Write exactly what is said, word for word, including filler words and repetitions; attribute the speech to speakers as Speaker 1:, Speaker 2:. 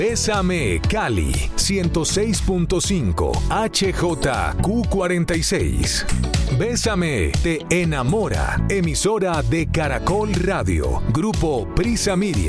Speaker 1: Bésame Cali ciento seis punto cinco H J Q cuarenta y seis. Bésame te enamora. Emisora de Caracol Radio. Grupo Prisa Media.